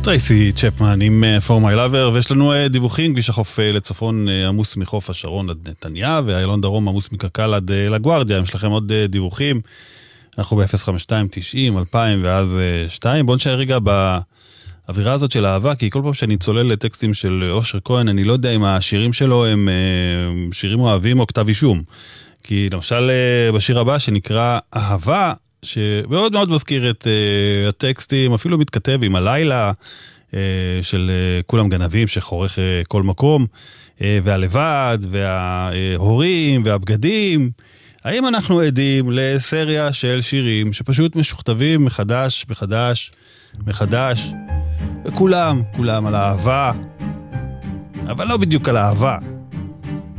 טרייסי צ'פמן עם For My Lover, ויש לנו דיווחים, כביש החוף לצפון עמוס מחוף השרון עד נתניה, והאילון דרום עמוס מקק"ל עד לגוארדיה. יש לכם עוד דיווחים, אנחנו ב-052-90-2000 ואז 2. בואו נשאר רגע באווירה הזאת של אהבה, כי כל פעם שאני צולל לטקסטים של אושר כהן, אני לא יודע אם השירים שלו הם שירים אוהבים או כתב אישום. כי למשל בשיר הבא שנקרא אהבה, שמאוד מאוד מזכיר את הטקסטים, אפילו מתכתב עם הלילה של כולם גנבים שחורך כל מקום, והלבד, וההורים, והבגדים. האם אנחנו עדים לסריה של שירים שפשוט משוכתבים מחדש, מחדש, וכולם על האהבה, אבל לא בדיוק על האהבה.